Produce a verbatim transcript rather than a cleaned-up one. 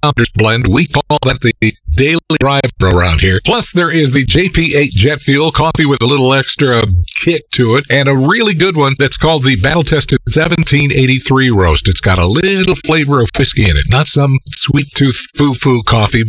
Founders Blend. We call that the daily drive around here. Plus, there is the J P eight Jet Fuel coffee with a little extra kick to it, and a really good one that's called the battle-tested seventeen eighty-three roast. It's got a little flavor of whiskey in it, not some sweet tooth foo-foo coffee,